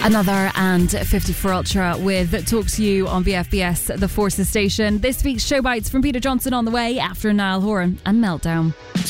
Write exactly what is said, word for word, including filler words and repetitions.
Another and fifty-four Ultra with Talk to You on V F B S, the Forces station. This week's show bites from Peter Johnson on the way after Niall Horan and Meltdown.